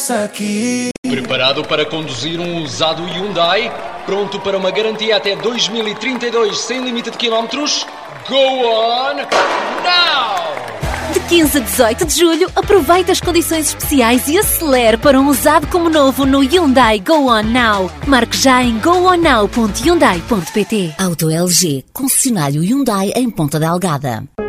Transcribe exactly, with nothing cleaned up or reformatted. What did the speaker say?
começa aqui. Preparado para conduzir um usado Hyundai? Pronto para uma garantia até dois mil e trinta e dois sem limite de quilómetros? Go on now! De quinze a dezoito de julho, aproveite as condições especiais e acelere para um usado como novo no Hyundai Go On Now. Marque já em go on now ponto hyundai ponto pt. Auto L G, concessionário Hyundai em Ponta Delgada.